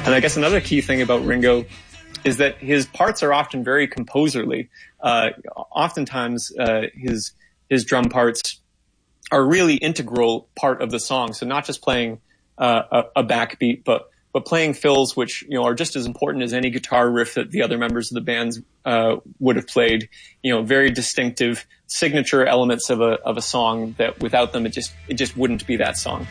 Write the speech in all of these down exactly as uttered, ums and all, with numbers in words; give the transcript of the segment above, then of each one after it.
And I guess another key thing about Ringo is that his parts are often very composerly. Uh, oftentimes, uh, his his drum parts are really integral part of the song. So not just playing uh, a, a backbeat, but but playing fills, which you know are just as important as any guitar riff that the other members of the band uh, would have played. You know, very distinctive signature elements of a of a song that without them, it just it just wouldn't be that song.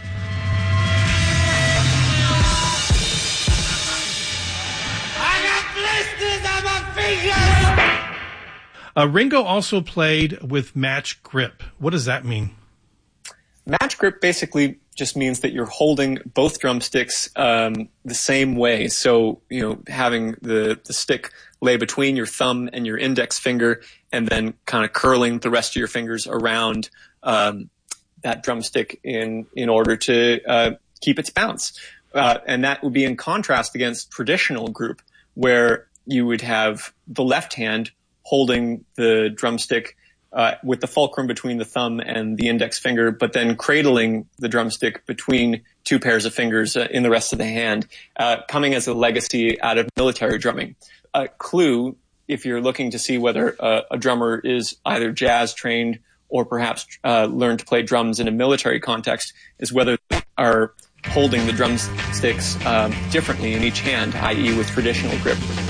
Uh, Ringo also played with match grip. What does that mean? Match grip basically just means that you're holding both drumsticks um, the same way. So, you know, having the, the stick lay between your thumb and your index finger and then kind of curling the rest of your fingers around um, that drumstick in, in order to uh, keep its bounce. Uh, and that would be in contrast against traditional group, where you would have the left hand holding the drumstick uh, with the fulcrum between the thumb and the index finger, but then cradling the drumstick between two pairs of fingers uh, in the rest of the hand, uh, coming as a legacy out of military drumming. A clue, if you're looking to see whether uh, a drummer is either jazz trained or perhaps uh, learned to play drums in a military context, is whether they are holding the drumsticks um, differently in each hand, that is with traditional grip.